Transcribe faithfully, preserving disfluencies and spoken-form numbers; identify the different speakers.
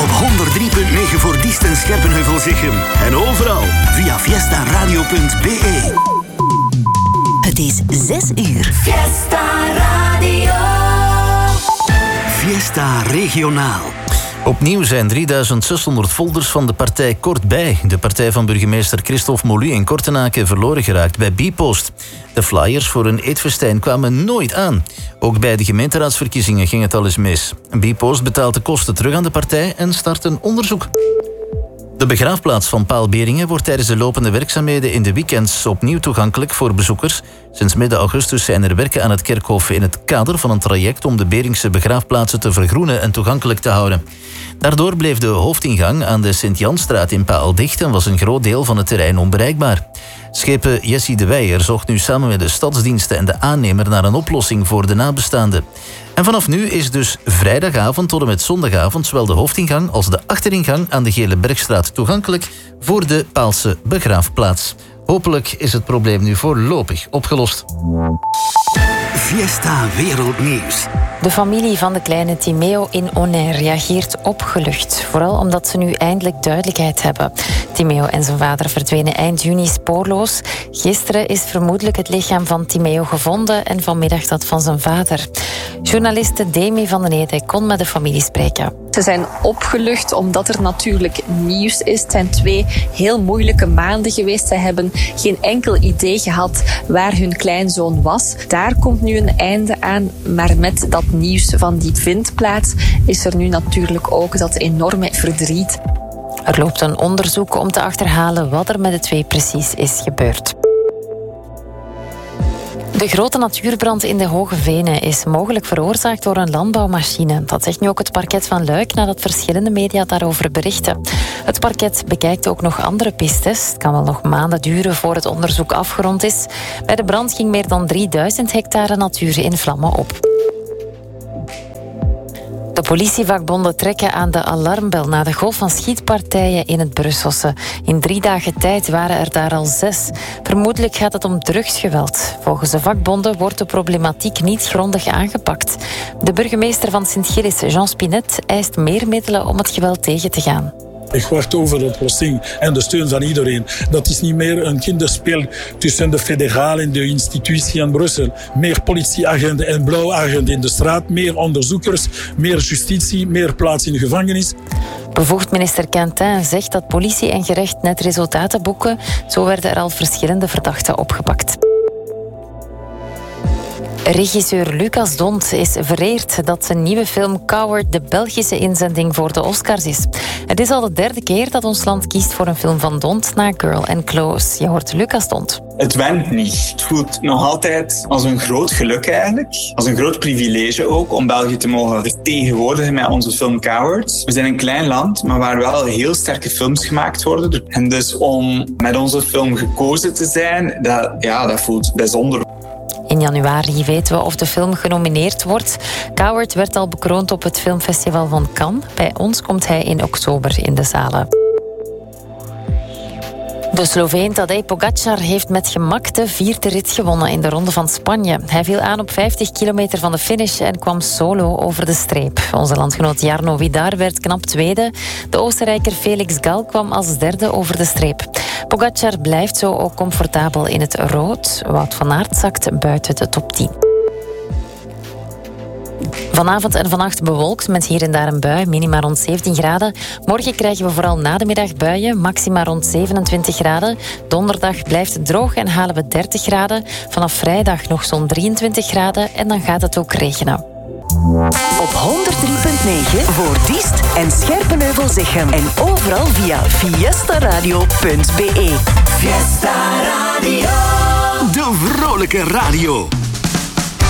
Speaker 1: Op honderd drie punt negen voor Diest en Scherpenheuvel-Zichem. En overal via fiesta radio punt b e.
Speaker 2: Het is zes uur.
Speaker 3: Fiesta Radio.
Speaker 1: Fiesta Regionaal.
Speaker 4: Opnieuw zijn drieduizend zeshonderd folders van de partij Kort Bij, de partij van burgemeester Christophe Molu in Kortenaken, verloren geraakt bij Bpost. De flyers voor een eetfestijn kwamen nooit aan. Ook bij de gemeenteraadsverkiezingen ging het al eens mis. Bpost betaalt de kosten terug aan de partij en start een onderzoek. De begraafplaats van Paalberingen wordt tijdens de lopende werkzaamheden in de weekends opnieuw toegankelijk voor bezoekers. Sinds midden augustus zijn er werken aan het kerkhof in het kader van een traject om de Beringse begraafplaatsen te vergroenen en toegankelijk te houden. Daardoor bleef de hoofdingang aan de Sint-Janstraat in Paal dicht en was een groot deel van het terrein onbereikbaar. Schepen Jessie de Weijer zocht nu samen met de stadsdiensten en de aannemer naar een oplossing voor de nabestaanden. En vanaf nu is dus vrijdagavond tot en met zondagavond zowel de hoofdingang als de achteringang aan de Gele Bergstraat toegankelijk voor de Paalse begraafplaats. Hopelijk is het probleem nu voorlopig opgelost.
Speaker 1: Fiesta Wereldnieuws.
Speaker 5: De familie van de kleine Timeo in Onnair reageert opgelucht. Vooral omdat ze nu eindelijk duidelijkheid hebben. Timeo en zijn vader verdwenen eind juni spoorloos. Gisteren is vermoedelijk het lichaam van Timeo gevonden en vanmiddag dat van zijn vader. Journaliste Demi van den Ede kon met de familie spreken.
Speaker 6: Ze zijn opgelucht omdat er natuurlijk nieuws is. Het zijn twee heel moeilijke maanden geweest. Zij hebben geen enkel idee gehad waar hun kleinzoon was. Daar komt nu een einde aan. Maar met dat nieuws van die vindplaats is er nu natuurlijk ook dat enorme verdriet.
Speaker 5: Er loopt een onderzoek om te achterhalen wat er met de twee precies is gebeurd. De grote natuurbrand in de Hoge Venen is mogelijk veroorzaakt door een landbouwmachine. Dat zegt nu ook het parket van Luik nadat verschillende media daarover berichten. Het parket bekijkt ook nog andere pistes. Het kan wel nog maanden duren voor het onderzoek afgerond is. Bij de brand ging meer dan drieduizend hectare natuur in vlammen op. De politievakbonden trekken aan de alarmbel na de golf van schietpartijen in het Brusselse. In drie dagen tijd waren er daar al zes. Vermoedelijk gaat het om drugsgeweld. Volgens de vakbonden wordt de problematiek niet grondig aangepakt. De burgemeester van Sint-Gilles, Jean Spinet, eist meer middelen om het geweld tegen te gaan.
Speaker 7: Ik wacht over de oplossing en de steun van iedereen. Dat is niet meer een kinderspel tussen de federale en de institutie in Brussel. Meer politieagenten en blauwagenten in de straat, meer onderzoekers, meer justitie, meer plaats in de gevangenis.
Speaker 5: Bevoegd minister Quentin zegt dat politie en gerecht net resultaten boeken. Zo werden er al verschillende verdachten opgepakt. Regisseur Lucas Dont is vereerd dat zijn nieuwe film Coward de Belgische inzending voor de Oscars is. Het is al de derde keer dat ons land kiest voor een film van Dont na Girl and Close. Je hoort Lucas Dont.
Speaker 8: Het went niet. Het voelt nog altijd als een groot geluk eigenlijk. Als een groot privilege ook om België te mogen vertegenwoordigen met onze film Coward. We zijn een klein land, maar waar wel heel sterke films gemaakt worden. En dus om met onze film gekozen te zijn, dat, ja, dat voelt bijzonder.
Speaker 5: In januari weten we of de film genomineerd wordt. Coward werd al bekroond op het filmfestival van Cannes. Bij ons komt hij in oktober in de zalen. De Sloveen Tadej Pogačar heeft met gemak de vierde rit gewonnen in de Ronde van Spanje. Hij viel aan op vijftig kilometer van de finish en kwam solo over de streep. Onze landgenoot Jarno Vidar werd knap tweede. De Oostenrijker Felix Gal kwam als derde over de streep. Pogačar blijft zo ook comfortabel in het rood. Wout van Aert zakt buiten de top tien. Vanavond en vannacht bewolkt met hier en daar een bui, minima rond zeventien graden. Morgen krijgen we vooral na de middag buien, maxima rond zevenentwintig graden. Donderdag blijft het droog en halen we dertig graden. Vanaf vrijdag nog zo'n drieëntwintig graden en dan gaat het ook regenen.
Speaker 2: Op honderd drie punt negen voor Diest en Scherpenheuvel-Zichem. En overal via fiesta radio punt b e.
Speaker 3: Fiesta Radio.
Speaker 1: De vrolijke radio.